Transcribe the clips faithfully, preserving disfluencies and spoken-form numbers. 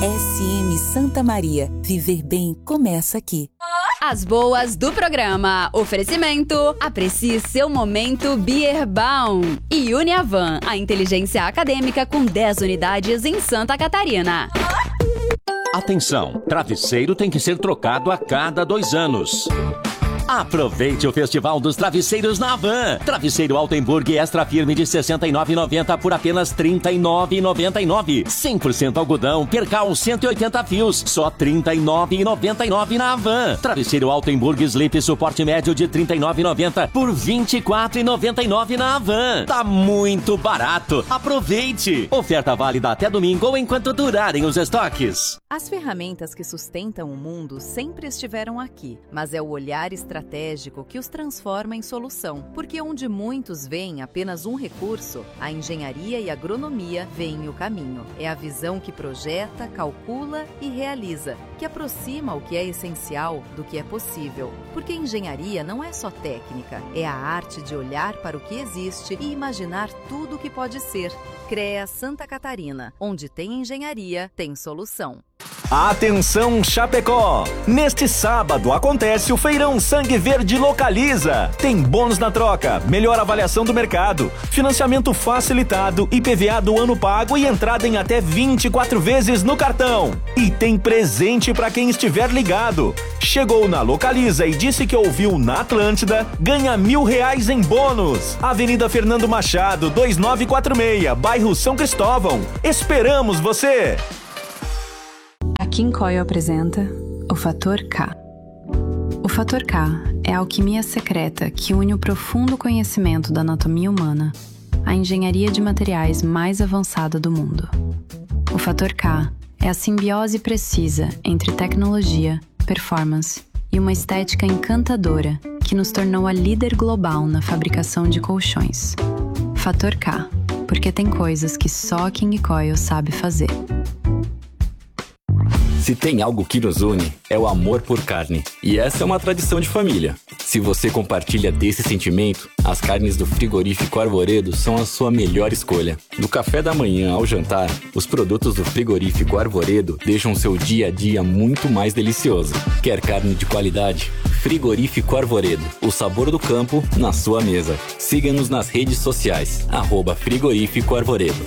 S M Santa Maria. Viver bem começa aqui. As boas do programa. Oferecimento. Aprecie seu momento Beerbaum. E Uniavan, a inteligência acadêmica com dez unidades em Santa Catarina. Atenção, travesseiro tem que ser trocado a cada dois anos. Aproveite o Festival dos Travesseiros na Havan. Travesseiro Altenburg Extra Firme de sessenta e nove reais e noventa centavos por apenas trinta e nove reais e noventa e nove centavos. cem por cento algodão, percal cento e oitenta fios, só trinta e nove reais e noventa e nove centavos na Havan. Travesseiro Altenburg Sleep suporte médio de trinta e nove reais e noventa centavos por vinte e quatro reais e noventa e nove centavos na Havan. Tá muito barato. Aproveite. Oferta válida até domingo ou enquanto durarem os estoques. As ferramentas que sustentam o mundo sempre estiveram aqui, mas é o olhar estratégico que os transforma em solução. Porque onde muitos veem apenas um recurso, a engenharia e a agronomia veem o caminho. É a visão que projeta, calcula e realiza, que aproxima o que é essencial do que é possível. Porque engenharia não é só técnica, é a arte de olhar para o que existe e imaginar tudo o que pode ser. CREA Santa Catarina, onde tem engenharia, tem solução. Atenção Chapecó! Neste sábado acontece o Feirão Sangue Verde Localiza. Tem bônus na troca, melhor avaliação do mercado, financiamento facilitado, I P V A do ano pago e entrada em até vinte e quatro vezes no cartão. E tem presente para quem estiver ligado. Chegou na Localiza e disse que ouviu na Atlântida, ganha mil reais em bônus. Avenida Fernando Machado, dois nove quatro seis, bairro São Cristóvão. Esperamos você! A King Coil apresenta o Fator K. O Fator K é a alquimia secreta que une o profundo conhecimento da anatomia humana à engenharia de materiais mais avançada do mundo. O Fator K é a simbiose precisa entre tecnologia, performance e uma estética encantadora que nos tornou a líder global na fabricação de colchões. Fator K, porque tem coisas que só a King Coil sabe fazer. Se tem algo que nos une, é o amor por carne. E essa é uma tradição de família. Se você compartilha desse sentimento, as carnes do Frigorífico Arvoredo são a sua melhor escolha. Do café da manhã ao jantar, os produtos do Frigorífico Arvoredo deixam seu dia a dia muito mais delicioso. Quer carne de qualidade? Frigorífico Arvoredo. O sabor do campo na sua mesa. Siga-nos nas redes sociais. Arroba Frigorífico Arvoredo.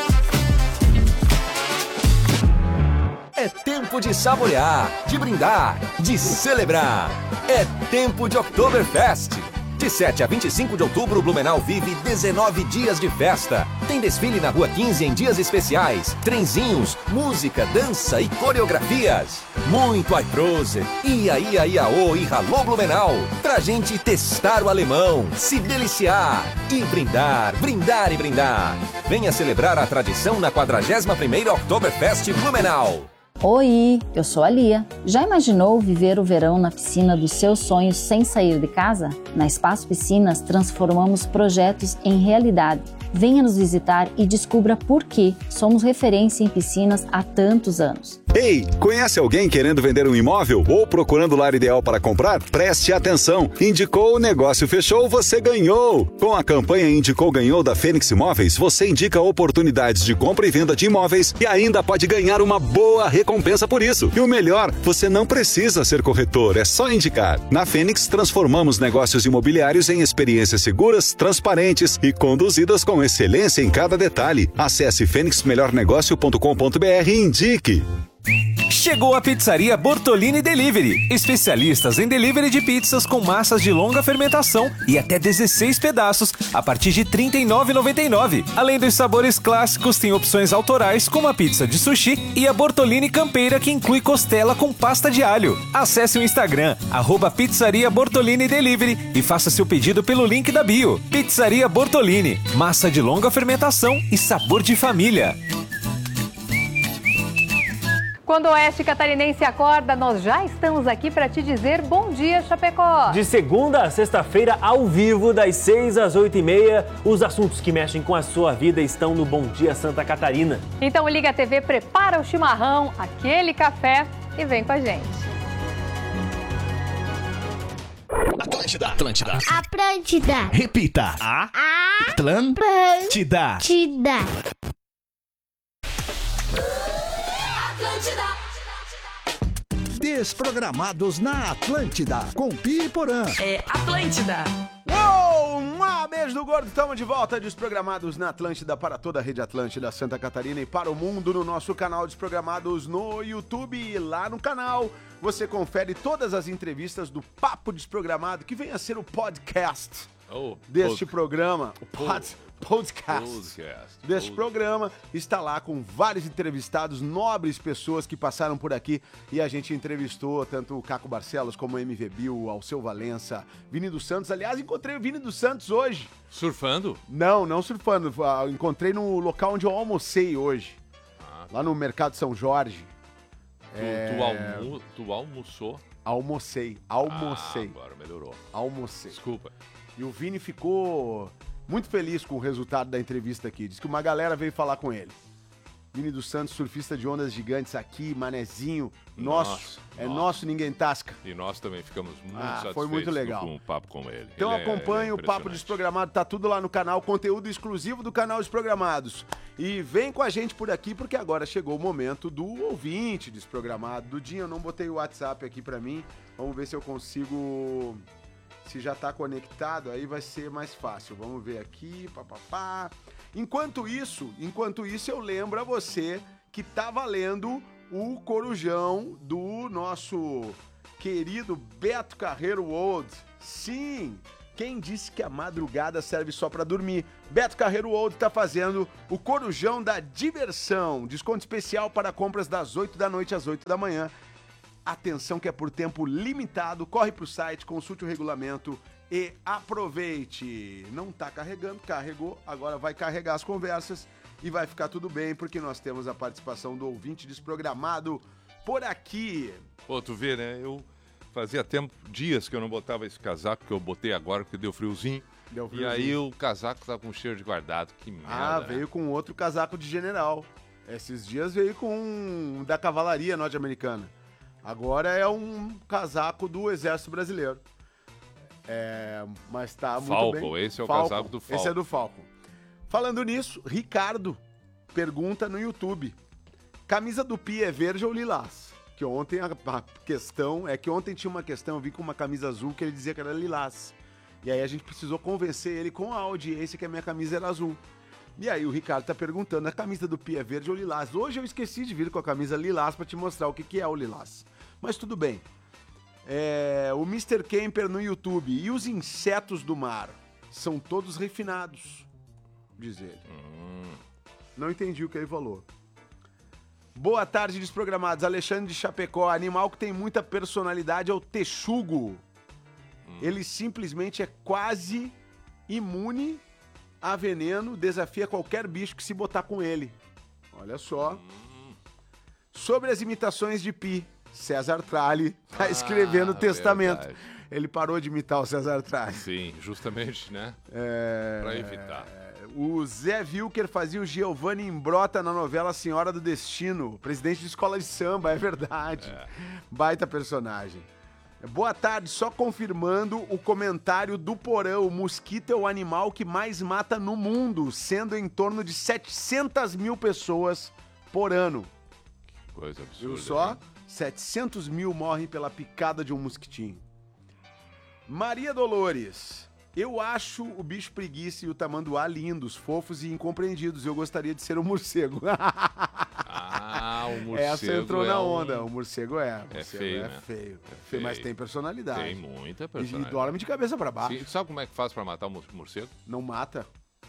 É tempo de saborear, de brindar, de celebrar. É tempo de Oktoberfest. De sete a vinte e cinco de outubro, Blumenau vive dezenove dias de festa. Tem desfile na Rua quinze em dias especiais, trenzinhos, música, dança e coreografias. Muito Aiprose, ia, ia, iaô e ralô Blumenau. Pra gente testar o alemão, se deliciar e brindar, brindar e brindar. Venha celebrar a tradição na quadragésima primeira Oktoberfest Blumenau. Oi, eu sou a Lia. Já imaginou viver o verão na piscina dos seus sonhos sem sair de casa? Na Espaço Piscinas transformamos projetos em realidade. Venha nos visitar e descubra por que somos referência em piscinas há tantos anos. Ei, conhece alguém querendo vender um imóvel ou procurando o lar ideal para comprar? Preste atenção! Indicou, o negócio fechou, você ganhou! Com a campanha Indicou Ganhou da Fênix Imóveis, você indica oportunidades de compra e venda de imóveis e ainda pode ganhar uma boa recompensa por isso. E o melhor, você não precisa ser corretor, é só indicar. Na Fênix, transformamos negócios imobiliários em experiências seguras, transparentes e conduzidas com excelência em cada detalhe. Acesse fênix melhor negócio ponto com ponto br e indique. Chegou a Pizzaria Bortolini Delivery. Especialistas em delivery de pizzas com massas de longa fermentação e até dezesseis pedaços a partir de trinta e nove reais e noventa e nove centavos. Além dos sabores clássicos, tem opções autorais como a pizza de sushi e a Bortolini Campeira, que inclui costela com pasta de alho. Acesse o Instagram, arroba Pizzaria Bortolini Delivery e faça seu pedido pelo link da bio. Pizzaria Bortolini, massa de longa fermentação e sabor de família. Quando o Oeste Catarinense acorda, nós já estamos aqui para te dizer bom dia, Chapecó. De segunda a sexta-feira, ao vivo, das seis às oito e meia, os assuntos que mexem com a sua vida estão no Bom Dia Santa Catarina. Então liga a T V, prepara o chimarrão, aquele café e vem com a gente. Atlântida. Atlântida. Atlântida. Repita. A. Atlântida. Atlântida. Desprogramados na Atlântida, com Pi e Porã. É Atlântida. Uou! Um beijo do gordo, estamos de volta, Desprogramados na Atlântida, para toda a rede Atlântida, Santa Catarina e para o mundo, no nosso canal Desprogramados no YouTube. E lá no canal você confere todas as entrevistas do Papo Desprogramado, que vem a ser o podcast oh, deste pod... programa. O pod... Podcast, podcast deste programa está lá com vários entrevistados, nobres pessoas que passaram por aqui, e a gente entrevistou tanto o Caco Barcelos como o M V Bill, Alceu Valença, Vini dos Santos. Aliás, encontrei o Vini dos Santos hoje. Surfando? Não, não surfando. Encontrei no local onde eu almocei hoje, ah, lá no Mercado São Jorge. Tu, é... tu, almo... tu almoçou? Almocei, almocei. Ah, agora melhorou. Almocei. Desculpa. E o Vini ficou muito feliz com o resultado da entrevista aqui. Diz que uma galera veio falar com ele. Vini dos Santos, surfista de ondas gigantes aqui, manezinho, nosso, nossa, é nossa. nosso, ninguém tasca. E nós também ficamos muito ah, satisfeitos foi muito legal. com o papo com ele. Então ele acompanhe é, é o Papo Desprogramado, tá tudo lá no canal, conteúdo exclusivo do canal Desprogramados. E vem com a gente por aqui, porque agora chegou o momento do ouvinte desprogramado. Dudinho, eu não botei o WhatsApp aqui pra mim, vamos ver se eu consigo... Se já tá conectado, aí vai ser mais fácil. Vamos ver aqui, papapá. Enquanto isso, enquanto isso, eu lembro a você que tá valendo o corujão do nosso querido Beto Carreiro World. Sim, quem disse que a madrugada serve só pra dormir? Beto Carreiro World tá fazendo o corujão da diversão. Desconto especial para compras das oito da noite às oito da manhã. Atenção que é por tempo limitado, corre pro site, consulte o regulamento e aproveite. Não tá carregando, carregou, agora vai carregar as conversas e vai ficar tudo bem, porque nós temos a participação do ouvinte desprogramado por aqui. Pô, tu vê, né? Eu fazia tempo, dias que eu não botava esse casaco, que eu botei agora, porque deu friozinho. Deu friozinho. E aí o casaco tá com cheiro de guardado, que merda. Ah, veio né? com outro casaco de general. Esses dias veio com um da cavalaria norte-americana. Agora é um casaco do Exército Brasileiro. É, mas tá muito Falcon, bem. Esse é o Falcon, casaco do Falcon. Esse é do Falcon. Falando nisso, Ricardo pergunta no YouTube. Camisa do Pi é verde ou lilás? Que ontem a, a questão... É que ontem tinha uma questão, eu vi com uma camisa azul que ele dizia que era lilás. E aí a gente precisou convencer ele com a audiência que a minha camisa era azul. E aí o Ricardo tá perguntando, a camisa do Pi é verde ou lilás? Hoje eu esqueci de vir com a camisa lilás pra te mostrar o que, que é o lilás. Mas tudo bem. É, o mister Camper no YouTube. E os insetos do mar? São todos refinados, diz ele. Hum. Não entendi o que ele falou. Boa tarde, desprogramados. Alexandre de Chapecó. Animal que tem muita personalidade é o texugo. Hum. Ele simplesmente é quase imune a veneno, desafia qualquer bicho que se botar com ele. Olha só. Hum. Sobre as imitações de Pi, César Tralli tá ah, escrevendo o testamento. Verdade. Ele parou de imitar o César Tralli. Sim, justamente, né? É... Pra evitar. O Zé Wilker fazia o Giovanni Imbrota na novela Senhora do Destino, presidente de escola de samba, é verdade. É. Baita personagem. Boa tarde, só confirmando o comentário do Porão. O mosquito é o animal que mais mata no mundo, sendo em torno de setecentas mil pessoas por ano. Que coisa absurda. Viu só? Hein? setecentos mil morrem pela picada de um mosquitinho. Maria Dolores. Eu acho o bicho preguiça e o tamanduá lindos, fofos e incompreendidos. Eu gostaria de ser um morcego. Ah, o morcego Essa entrou é na um... onda. O morcego é. O é morcego feio, é né? feio. É feio. Mas tem personalidade. Tem muita personalidade. E dorme de cabeça pra baixo. Sim, sabe como é que faz pra matar o morcego? Não mata.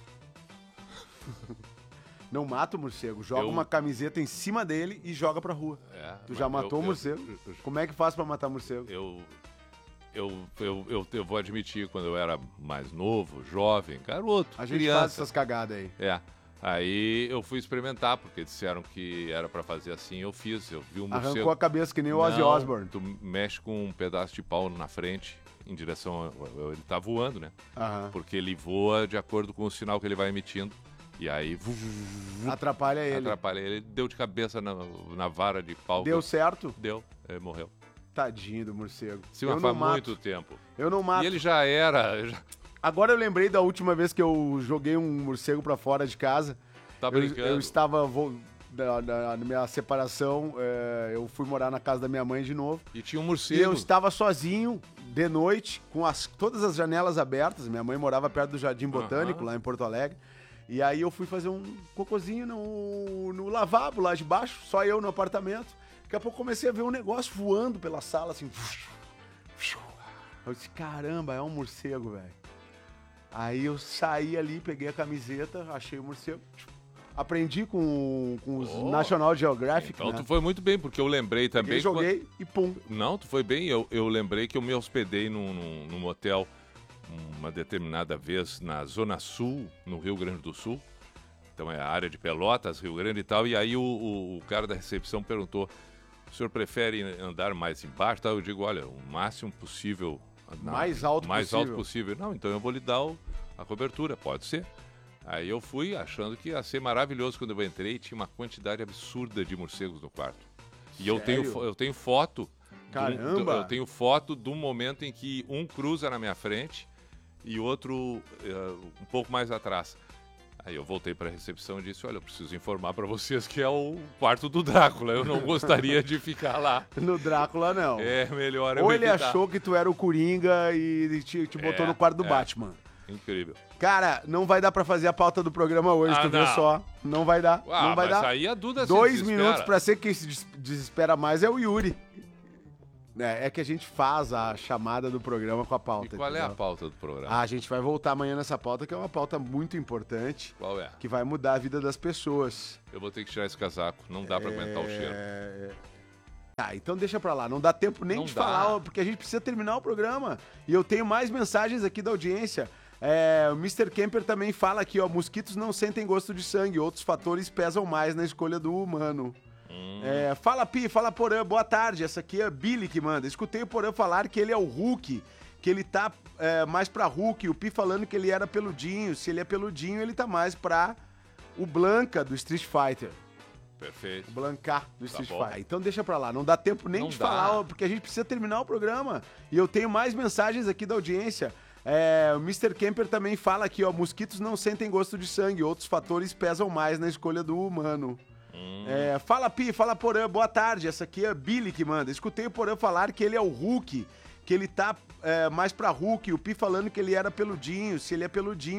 Não mata o morcego. Joga eu... uma camiseta em cima dele e joga pra rua. É, tu já matou eu, o morcego? Eu, eu, como é que faz pra matar o morcego? Eu... Eu, eu, eu, eu vou admitir, quando eu era mais novo, jovem, garoto, A gente criança, faz essas cagadas aí. É. Aí eu fui experimentar, porque disseram que era pra fazer assim, eu fiz. Eu vi um morcego... Arrancou a cabeça que nem o Ozzy Osbourne. Tu mexe com um pedaço de pau na frente, em direção... A, ele tá voando, né? Aham. Porque ele voa de acordo com o sinal que ele vai emitindo. E aí... Vu, vu, vu, atrapalha ele. Atrapalha ele. Ele deu de cabeça na, na vara de pau. Deu certo? Deu. Ele morreu. Tadinho do morcego. Sim, mas faz muito tempo. Eu não mato. E ele já era... Já... Agora eu lembrei da última vez que eu joguei um morcego pra fora de casa. Tá brincando. Eu, eu estava vo... da, da, da minha separação, é, eu fui morar na casa da minha mãe de novo. E tinha um morcego. E eu estava sozinho, de noite, com as, todas as janelas abertas. Minha mãe morava perto do Jardim Botânico, uhum. lá em Porto Alegre. E aí eu fui fazer um cocôzinho no, no lavabo lá de baixo, só eu no apartamento. Daqui a pouco comecei a ver um negócio voando pela sala, assim. Eu disse, caramba, é um morcego, velho. Aí eu saí ali, peguei a camiseta, achei o morcego. Aprendi com, com os oh, National Geographic. Então né? tu foi muito bem, porque eu lembrei também... Peguei, joguei quando... e pum. Não, tu foi bem. Eu, eu lembrei que eu me hospedei num, num, num hotel uma determinada vez na Zona Sul, no Rio Grande do Sul. Então é a área de Pelotas, Rio Grande e tal. E aí o, o, o cara da recepção perguntou, o senhor prefere andar mais embaixo? Tá? Eu digo, olha, o máximo possível... Na, mais alto mais possível. alto possível. Não, então eu vou lhe dar o, a cobertura, pode ser. Aí eu fui achando que ia ser maravilhoso. Quando eu entrei, tinha uma quantidade absurda de morcegos no quarto. E eu tenho, eu tenho foto. Caramba! Do, eu tenho foto do momento em que um cruza na minha frente e outro uh, um pouco mais atrás. Aí eu voltei para a recepção e disse, olha, eu preciso informar para vocês que é o quarto do Drácula. Eu não gostaria de ficar lá. No Drácula, não. É, melhor eu Ou ele evitar. achou que tu era o Coringa e te, te botou é, no quarto do é. Batman. Incrível. Cara, não vai dar pra fazer a pauta do programa hoje, ah, tu não. vê só. Não vai dar. Ah, não vai mas dar. Aí a Duda Dois se minutos pra ser quem se desespera mais é o Yuri. É, é que a gente faz a chamada do programa com a pauta. E qual entendeu? é a pauta do programa? Ah, a gente vai voltar amanhã nessa pauta, que é uma pauta muito importante. Qual é? Que vai mudar a vida das pessoas. Eu vou ter que tirar esse casaco. Não dá pra é... aguentar o cheiro. Tá, então deixa pra lá. Não dá tempo nem não de dá. falar, porque a gente precisa terminar o programa. E eu tenho mais mensagens aqui da audiência. É, o mister Kemper também fala aqui, ó, mosquitos não sentem gosto de sangue, outros fatores pesam mais na escolha do humano. Hum. É, fala Pi, fala Porã, boa tarde, essa aqui é Billy que manda. Escutei o Porã falar que ele é o Hulk, que ele tá é, mais pra Hulk, o Pi falando que ele era peludinho, se ele é peludinho ele tá mais pra o Blanca do Street Fighter. Perfeito. O Blanca do Tá Street bom. Fighter. Então deixa pra lá, não dá tempo nem Não de dá. falar, porque a gente precisa terminar o programa. E eu tenho mais mensagens aqui da audiência. É, o mister Kemper também fala aqui, ó, mosquitos não sentem gosto de sangue, outros fatores pesam mais na escolha do humano. Hum. É, fala Pi, fala Porã, boa tarde, essa aqui é Billy que manda. Escutei o Porã falar que ele é o Hulk, que ele tá é, mais pra Hulk, o Pi falando que ele era peludinho, se ele é peludinho